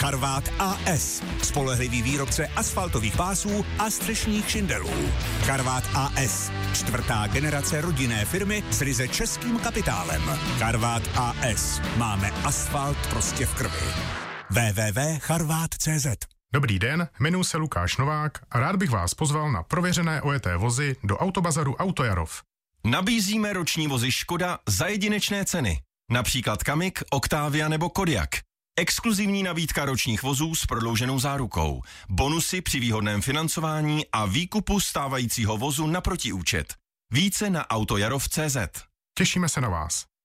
Charvát AS. Spolehlivý výrobce asfaltových pásů a střešních šindelů. Charvát AS. 4. generace rodinné firmy s ryze českým kapitálem. Charvát AS. Máme asfalt prostě v krvi. www.charvat.cz. Dobrý den, jmenuji se Lukáš Novák a rád bych vás pozval na prověřené ojeté vozy do Autobazaru Autojarov. Nabízíme roční vozy Škoda za jedinečné ceny. Například Kamik, Octavia nebo Kodiaq. Exkluzivní nabídka ročních vozů s prodlouženou zárukou. Bonusy při výhodném financování a výkupu stávajícího vozu na protiúčet. Více na autojarov.cz. Těšíme se na vás.